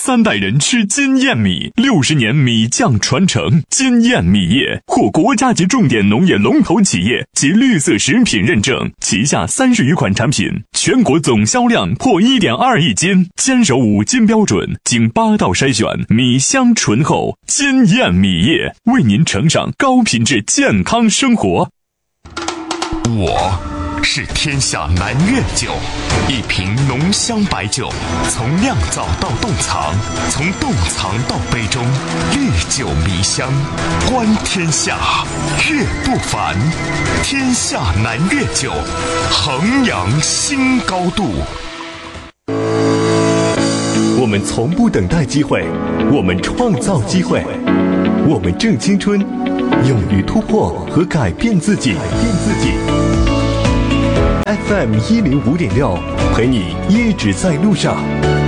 3代人吃金燕米，60年米酱传承。金燕米业获国家级重点农业龙头企业及绿色食品认证，旗下30余款产品，全国总销量破1.2亿斤，坚守5金标准，经8道筛选，米香醇厚。金燕米业为您呈上高品质健康生活。 我是天下南粤酒，一瓶浓香白酒，从酿造到冻藏，从冻藏到杯中，历久弥香，观天下，粤不凡。天下南粤酒，衡阳新高度。 我们从不等待机会，我们创造机会，我们正青春，勇于突破和改变自己。FM 105.6，陪你一直在路上。